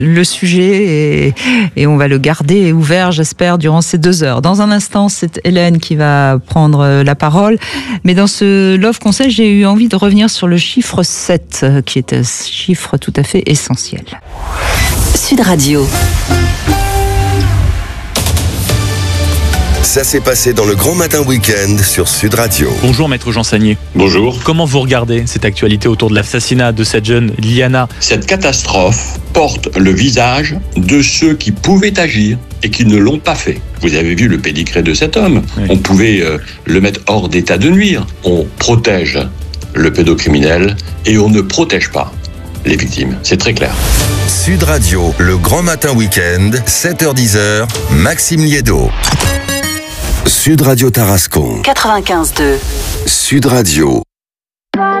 le sujet et on va le garder ouvert, j'espère, durant ces 2 heures. Dans un instant, c'est Hélène qui va prendre la parole. Mais dans ce Love Conseil, j'ai eu envie de revenir sur le chiffre 7, qui est un chiffre tout à fait essentiel. Sud Radio. Ça s'est passé dans le Grand Matin Week-end sur Sud Radio. Bonjour Maître Jean Sagnier. Bonjour. Comment vous regardez cette actualité autour de l'assassinat de cette jeune Liana ? Cette catastrophe porte le visage de ceux qui pouvaient agir et qui ne l'ont pas fait. Vous avez vu le pédigré de cet homme. Oui. On pouvait le mettre hors d'état de nuire. On protège le pédocriminel et on ne protège pas les victimes. C'est très clair. Sud Radio, le Grand Matin Week-end, 7h-10h, Maxime Liédo. Sud Radio Tarascon. 95.2. Sud Radio.